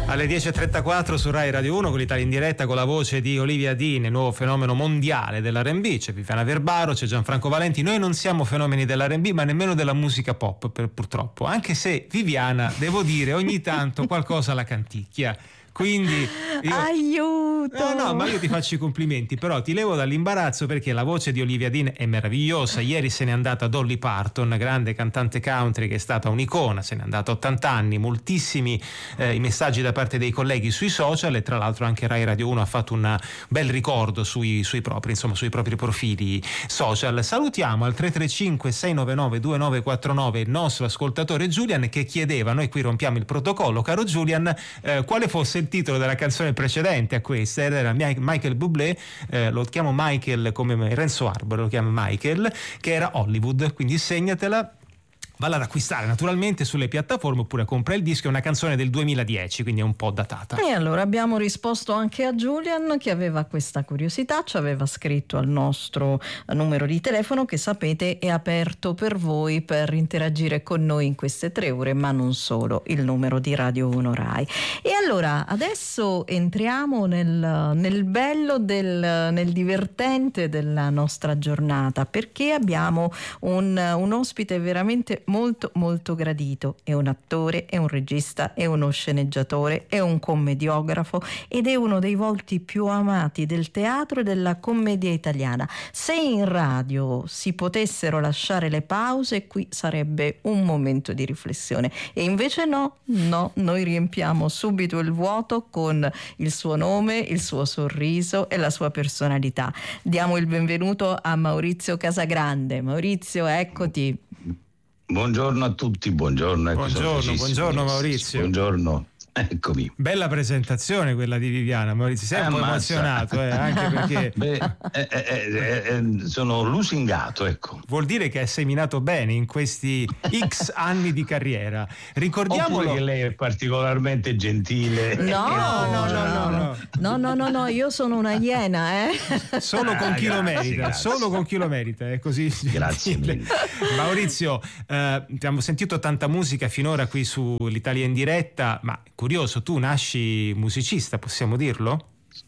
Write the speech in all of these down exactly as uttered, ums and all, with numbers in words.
Alle dieci e trentaquattro su Rai Radio uno con l'Italia in diretta, con la voce di Olivia Dean, il nuovo fenomeno mondiale dell'R and B. C'è Viviana Verbaro, c'è Gianfranco Valenti. Noi non siamo fenomeni dell'R and B, ma nemmeno della musica pop, per, purtroppo, anche se Viviana, devo dire, ogni tanto qualcosa la canticchia. Quindi io... aiuto! No, no, ma io ti faccio i complimenti, però ti levo dall'imbarazzo, perché la voce di Olivia Dean è meravigliosa. Ieri se n'è andata Dolly Parton, grande cantante country che è stata un'icona, se n'è andata a ottanta anni, moltissimi eh, i messaggi da parte dei colleghi sui social, e tra l'altro anche Rai Radio uno ha fatto un bel ricordo sui, sui propri, insomma, sui propri profili social. Salutiamo al tre tre cinque sei nove nove due nove quattro nove il nostro ascoltatore Julian, che chiedeva, noi qui rompiamo il protocollo, caro Julian, eh, quale fosse il titolo della canzone precedente a questa. Era Michael Bublé, eh, lo chiamo Michael come Renzo Arbore, lo chiama Michael, che era Hollywood, quindi segnatela. Valla ad acquistare naturalmente sulle piattaforme, oppure compra il disco. È una canzone del duemiladieci, quindi è un po' datata. E allora abbiamo risposto anche a Julian, che aveva questa curiosità, ci aveva scritto al nostro numero di telefono, che sapete è aperto per voi per interagire con noi in queste tre ore, ma non solo, il numero di Radio uno Rai. E allora adesso entriamo nel, nel bello, del, nel divertente della nostra giornata, perché abbiamo un, un ospite veramente molto molto gradito. È un attore, è un regista, è uno sceneggiatore, è un commediografo ed è uno dei volti più amati del teatro e della commedia italiana. Se in radio si potessero lasciare le pause, qui sarebbe un momento di riflessione, e invece no, no, noi riempiamo subito il vuoto con il suo nome, il suo sorriso e la sua personalità. Diamo il benvenuto a Maurizio Casagrande. Maurizio, eccoti. Buongiorno a tutti, buongiorno. Ecco, buongiorno, buongiorno Maurizio. Buongiorno, eccomi. Bella presentazione quella di Viviana, Maurizio, sei un po' emozionato, eh, anche perché Beh, eh, eh, eh, sono lusingato, ecco. Vuol dire che hai seminato bene in questi X anni di carriera. Ricordiamolo. Oppure che lei è particolarmente gentile. No, no, no, no, no, no, no, no, no, io sono una iena, eh. Solo con chi grazie, lo merita, grazie. solo con chi lo merita, è così. Grazie mille. Maurizio, eh, abbiamo sentito tanta musica finora qui su l'Italia in diretta, ma curioso, tu nasci musicista, possiamo dirlo?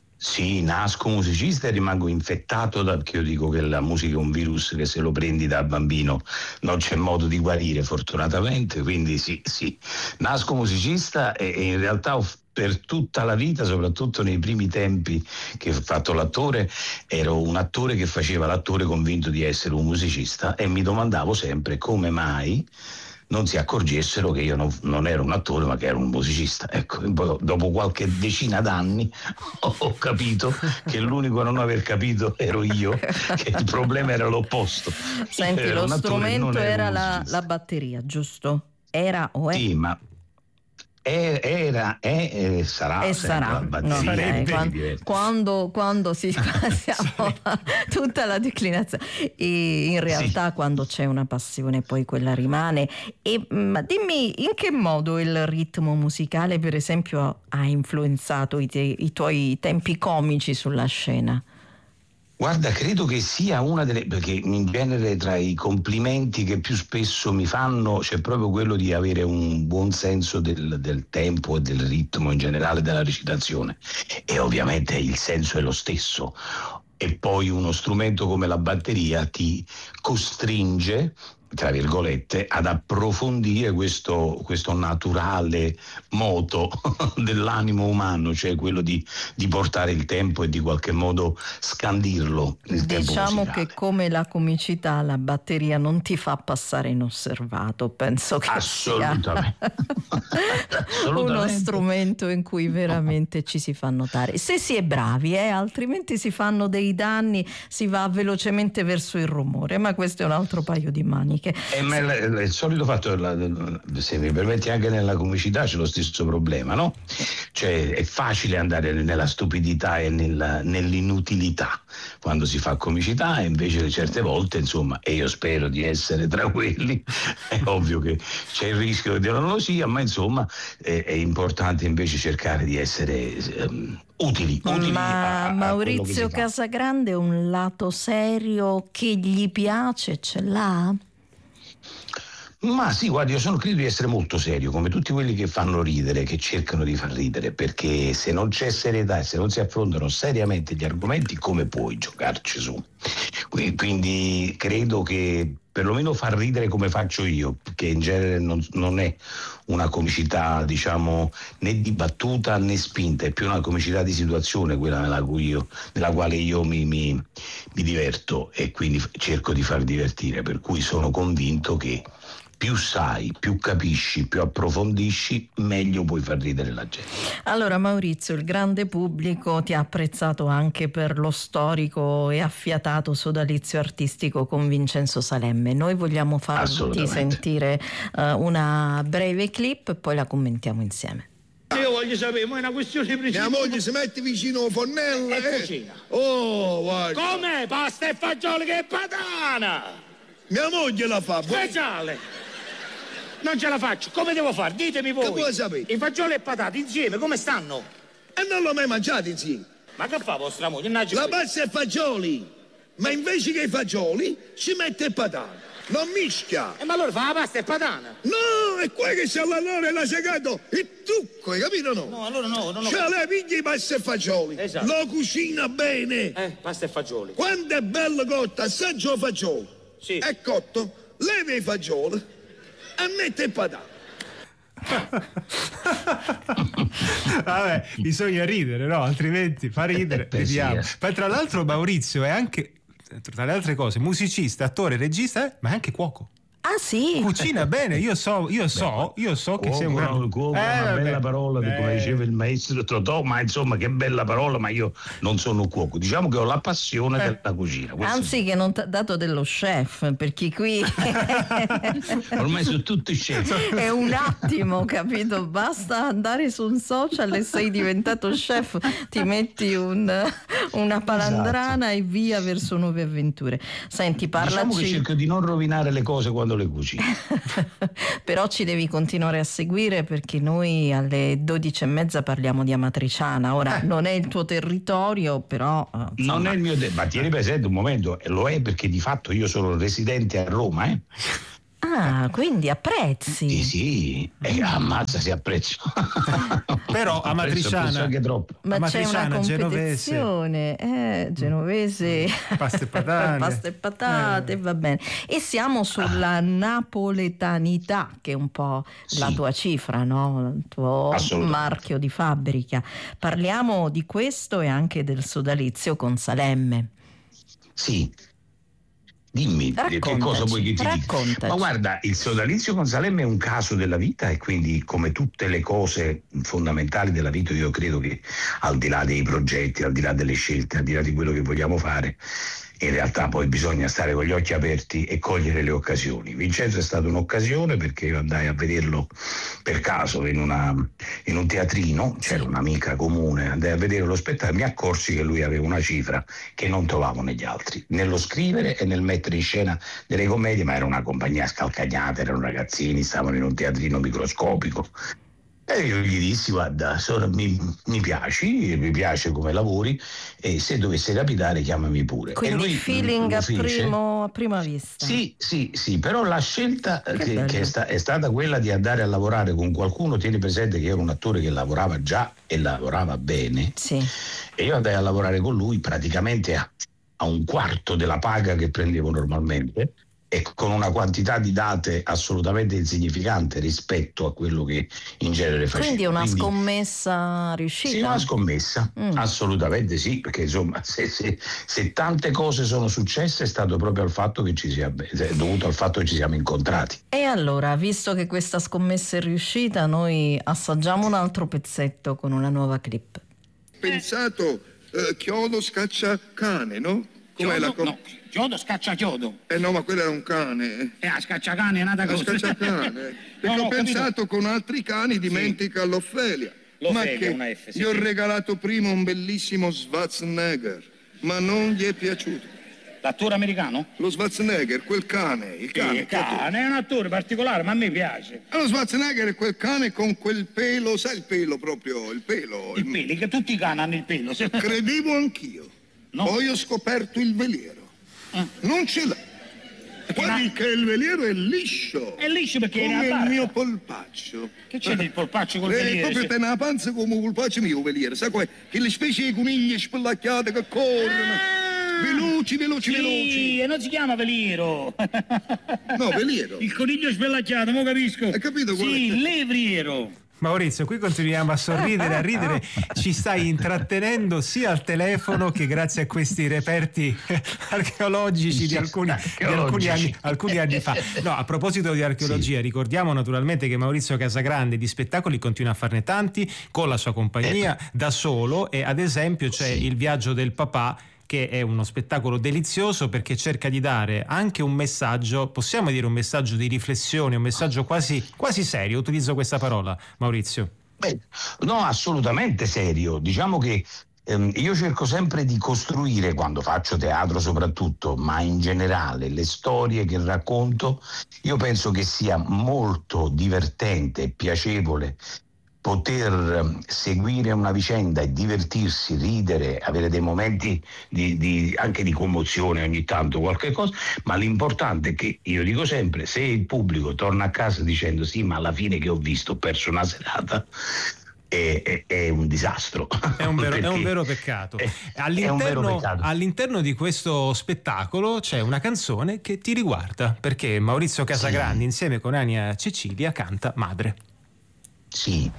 Sì, nasco musicista e rimango infettato, da, perché io dico che la musica è un virus che se lo prendi da bambino non c'è modo di guarire, fortunatamente, quindi sì, sì, nasco musicista e, e in realtà ho per tutta la vita, soprattutto nei primi tempi che ho fatto l'attore, ero un attore che faceva l'attore convinto di essere un musicista, e mi domandavo sempre come mai non si accorgessero che io non, non ero un attore ma che ero un musicista. Ecco, dopo qualche decina d'anni ho capito che l'unico a non aver capito ero io, che il problema era l'opposto. Senti, Ero lo strumento era la, la batteria, batteria, giusto? Era o è? Sì, ma era, è e sarà e sarà sarà no, Sarebbe. quando, quando, quando si siamo tutta la declinazione, e in realtà sì, quando c'è una passione poi quella rimane. E ma dimmi, in che modo il ritmo musicale per esempio ha influenzato i, te, i tuoi tempi comici sulla scena? Guarda, credo che sia una delle, perché in genere tra i complimenti che più spesso mi fanno c'è proprio quello di avere un buon senso del, del tempo e del ritmo in generale della recitazione, e ovviamente il senso è lo stesso. E poi uno strumento come la batteria ti costringe, tra virgolette, ad approfondire questo, questo naturale moto dell'animo umano, cioè quello di, di portare il tempo e di qualche modo scandirlo. Il diciamo tempo che come la comicità, la batteria non ti fa passare inosservato, penso che assolutamente. sia Assolutamente. uno strumento in cui veramente ci si fa notare, se si è bravi, eh? Altrimenti si fanno dei danni, si va velocemente verso il rumore, ma questo è un altro paio di maniche. Eh, ma il, il solito fatto, se mi permetti, anche nella comicità c'è lo stesso problema, no? Cioè è facile andare nella stupidità e nella, nell'inutilità quando si fa comicità, e invece certe volte, insomma, e io spero di essere tra quelli, è ovvio che c'è il rischio che non lo sia, ma insomma è, è importante invece cercare di essere um, utili, utili ma a, a Maurizio Casagrande un lato serio che gli piace ce l'ha? Ma sì, guardi, io sono credo di essere molto serio, come tutti quelli che fanno ridere, che cercano di far ridere, perché se non c'è serietà e se non si affrontano seriamente gli argomenti, come puoi giocarci su? Quindi credo che perlomeno far ridere come faccio io, che in genere non, non è una comicità, diciamo, né di battuta né spinta, è più una comicità di situazione quella nella, cui io, nella quale io mi, mi, mi diverto e quindi cerco di far divertire, per cui sono convinto che più sai, più capisci, più approfondisci, meglio puoi far ridere la gente. Allora Maurizio, il grande pubblico ti ha apprezzato anche per lo storico e affiatato sodalizio artistico con Vincenzo Salemme. Noi vogliamo farti sentire uh, una breve clip e poi la commentiamo insieme. Io voglio sapere, ma è una questione precisa. Mia moglie si mette vicino a fornello e eh? cucina. Oh, guarda. Come? Pasta e fagioli che patana! Mia moglie la fa. Speciale! Non ce la faccio, come devo fare? Ditemi voi. Che vuoi sapere? I fagioli e patate insieme, come stanno? E non l'ho mai mangiato insieme. Ma che fa vostra moglie? La pasta e fagioli, ma invece che i fagioli ci mette il patata. Non mischia. E ma allora fa la pasta e patana? No, è quello che si allora l'ha segato il trucco, hai capito no? No, allora no, non ho Cioè lei piglia i pasta e fagioli, esatto. Lo cucina bene. Eh, pasta e fagioli. Quando è bello cotto, assaggio il fagiolo. Sì. È cotto, leva i fagioli e mette il patata. Vabbè, bisogna ridere, no? Altrimenti fa ridere, Beh, vediamo. sì, eh. Poi tra l'altro Maurizio è anche, tra le altre cose, musicista, attore, regista, eh, ma è anche cuoco. Ah sì? Cucina bene, io so, io so, io so che Cuoco, sei un no, cuoco è una vabbè. bella parola, Eh. come diceva il maestro Totò, ma insomma che bella parola, ma io non sono cuoco, diciamo che ho la passione Eh. della cucina. Questo Anzi che non ti ha dato dello chef, perché qui ormai sono tutti chef. è un attimo, capito? Basta andare su un social e sei diventato chef, ti metti un, una palandrana e via verso nuove avventure. Senti, parlaci. Diciamo che cerco di non rovinare le cose quando le cucino. Però ci devi continuare a seguire perché noi alle dodici e mezza parliamo di Amatriciana. Ora non è il tuo territorio, però eh, insomma... Non è il mio te- ma tieni presente un momento, e lo è perché di fatto io sono residente a Roma, eh? Ah, quindi apprezzi. Sì, sì, e ammazza si apprezzo. Però Apprezzo, Amatriciana apprezzo anche troppo. Ma c'è una Amatriciana, competizione, eh, genovese, Pasta e patate. pasta e patate, Eh. va bene. E siamo sulla napoletanità, che è un po' la Sì. tua cifra, no? Il tuo Assolutamente. marchio di fabbrica. Parliamo di questo e anche del sodalizio con Salemme. Sì. Dimmi che Raccontaci, cosa vuoi che ti dica. raccontaci. Ma guarda, il sodalizio con Salemme è un caso della vita e quindi come tutte le cose fondamentali della vita io credo che al di là dei progetti, al di là delle scelte, al di là di quello che vogliamo fare, in realtà poi bisogna stare con gli occhi aperti e cogliere le occasioni. Vincenzo è stata un'occasione perché io andai a vederlo per caso in, una, in un teatrino, c'era un'amica comune, andai a vedere lo spettacolo e mi accorsi che lui aveva una cifra che non trovavo negli altri, nello scrivere e nel mettere in scena delle commedie, ma era una compagnia scalcagnata, erano ragazzini, stavano in un teatrino microscopico. E io gli dissi, guarda, sono, mi, mi piaci, mi piace come lavori e se dovesse capitare chiamami pure. Quindi e lui feeling a, fece. primo, a prima vista. Sì, sì, sì, però la scelta Che che, bello. che è, sta- è stata quella di andare a lavorare con qualcuno, tieni presente che io ero un attore che lavorava già e lavorava bene, Sì. e io andai a lavorare con lui praticamente a, a un quarto della paga che prendevo normalmente e con una quantità di date assolutamente insignificante rispetto a quello che in genere facevo. Quindi è una Quindi- scommessa riuscita? Sì, una scommessa, Mm. assolutamente sì, perché insomma se, se- se tante cose sono successe è stato proprio al fatto che ci sia, è dovuto al fatto che ci siamo incontrati. E allora, visto che questa scommessa è riuscita, noi assaggiamo un altro pezzetto con una nuova clip. Pensato eh, chiodo scaccia cane, no? Com'è la Chiodo, co- no, chiodo scaccia chiodo. Eh no, ma quello era un cane. E a scacciacane è nata La cosa. scacciacane. Perché No, no, ho ho pensato con altri cani dimentica l'Offelia. Ma L'Ofelia, che una F, sì, gli ho sì. regalato prima un bellissimo Schwarzenegger, ma non gli è piaciuto. L'attore americano? Lo Schwarzenegger, quel cane, il cane. Il cane è un attore particolare, ma a me piace. Ah, lo Schwarzenegger è quel cane con quel pelo, sai il pelo proprio, il pelo. Il pelo, che tutti i cani hanno il pelo. se- Credevo anch'io. No. Poi ho scoperto il veliero. Ah. Non ce l'ha. Perché non Perché il veliero è liscio. È liscio perché come è una il barca. mio polpaccio. Che c'è del polpaccio col Eh, veliere? proprio Se- per una panza come il polpaccio mio veliero. Sai quelle quelle specie di coniglie spellacchiate che corrono. Ah! Veloci, veloci, veloci. Sì, e non si chiama veliero. No, veliero. Il coniglio spellacchiato, mo capisco. Hai capito qual è? Sì, levriero. Maurizio, qui continuiamo a sorridere, a ridere, ci stai intrattenendo sia al telefono che grazie a questi reperti archeologici di alcuni, di alcuni, anni, alcuni anni fa. No, a proposito di archeologia, sì. Ricordiamo naturalmente che Maurizio Casagrande di spettacoli continua a farne tanti con la sua compagnia, eh. da solo, e ad esempio c'è sì. il Viaggio del papà, che è uno spettacolo delizioso perché cerca di dare anche un messaggio, possiamo dire un messaggio di riflessione, un messaggio quasi, quasi serio, utilizzo questa parola, Maurizio. Beh, no, assolutamente serio. Diciamo che ehm, io cerco sempre di costruire, quando faccio teatro soprattutto, ma in generale, le storie che racconto, io penso che sia molto divertente e piacevole poter seguire una vicenda e divertirsi, ridere, avere dei momenti di, di, anche di commozione ogni tanto, qualche cosa, ma l'importante è che, io dico sempre, se il pubblico torna a casa dicendo sì, ma alla fine che ho visto ho perso una serata, È, è, è un disastro. È un vero, è un vero peccato. È, all'interno, è un vero peccato. All'interno di questo spettacolo c'è una canzone che ti riguarda, perché Maurizio Casagrande, sì. insieme con Ania Cecilia, canta Madre. Sì,